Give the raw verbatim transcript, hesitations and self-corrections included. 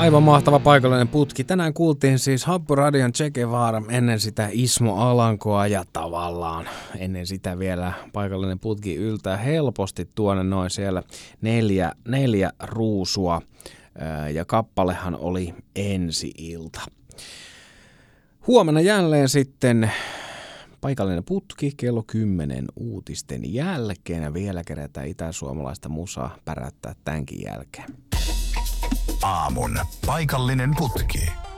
Aivan mahtava paikallinen putki. Tänään kuultiin siis Happuradion Che Guevara, ennen sitä Ismo Alankoa ja tavallaan ennen sitä vielä paikallinen putki yltää helposti tuonne noin siellä neljä, neljä ruusua ja kappalehan oli Ensi-ilta. Huomenna jälleen sitten paikallinen putki kello kymmenen uutisten jälkeen ja vielä kerätään itäsuomalaista musaa pärättää tämänkin jälkeen. Aamun paikallinen putki.